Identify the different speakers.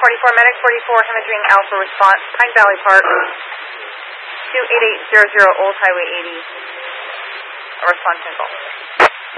Speaker 1: 44, Medic 44, Hemedrine Alpha response, Pine Valley Park, 28800 Old Highway 80. A response in call.